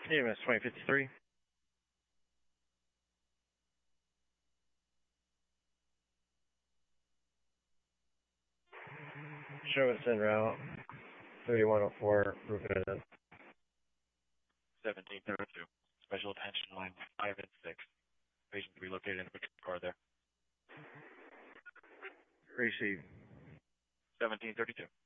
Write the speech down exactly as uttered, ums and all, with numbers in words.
E M S twenty fifty-three. Show us en route. thirty-one oh four, Rupin. seventeen thirty-two. Special attention line five and six. Patient to be located in the car there. Receive. seventeen thirty-two.